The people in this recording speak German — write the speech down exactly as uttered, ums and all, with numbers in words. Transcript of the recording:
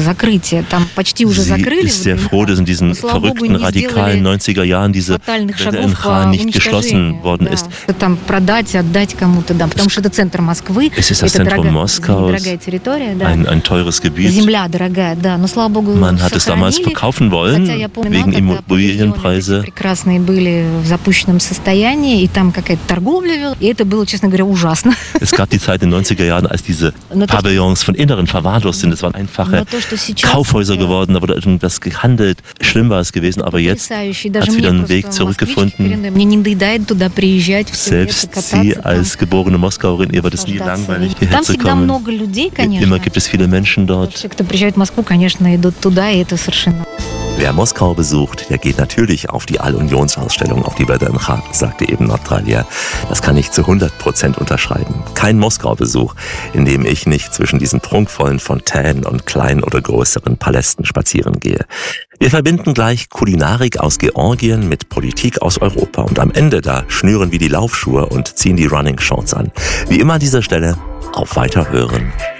Sie ist sehr froh, dass in diesen verrückten, radikalen neunziger Jahren diese Welle in Khan nicht geschlossen worden ist. Es ist das Zentrum Moskaus, ein, ein teures Gebiet. Man hat es damals verkaufen wollen, wegen Immobilienpreise. Es gab die Zeit in den neunziger Jahren, als diese Pavillons von Inneren verwahrlost sind. Es waren einfache Kaufhäuser geworden, da wurde irgendwas gehandelt. Schlimm war es gewesen, aber jetzt hat es wieder einen Weg zurückgefunden. Selbst sie als geborene Moskauerin, ihr wird es nie langweilig, hierher zu kommen. Immer gibt es viele Menschen dort. Wer Moskau besucht, der geht natürlich auf die All-Unions-Ausstellung auf die Wydańcha, sagte eben Natalia. Das kann ich zu hundert Prozent unterschreiben. Kein Moskau-Besuch, in dem ich nicht zwischen diesen prunkvollen Fontänen und kleinen oder größeren Palästen spazieren gehe. Wir verbinden gleich Kulinarik aus Georgien mit Politik aus Europa. Und am Ende, da schnüren wir die Laufschuhe und ziehen die Running Shorts an. Wie immer an dieser Stelle, auf Weiterhören.